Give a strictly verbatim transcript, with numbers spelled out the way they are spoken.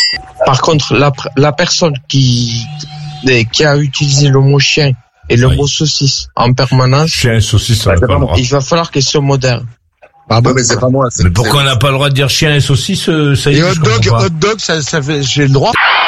Par contre, la, la personne qui, qui a utilisé le mot chien et le oui. mot saucisse en permanence, chien et saucisse, ça bah, va pas le droit. Il va falloir qu'elle soit moderne. Ah bon, mais c'est pas moi. Mais pourquoi on n'a pas le droit de dire chien et saucisse, ça y est, et hot dog, hot dog, ça, ça fait, j'ai le droit.